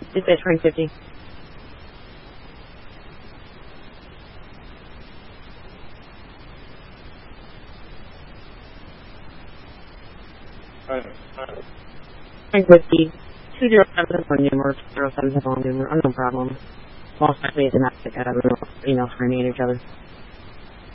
Dispatch Frank 50. Frank 50. 207 number, 07 number, no problem. Most likely a domestic, emails coordinate each other.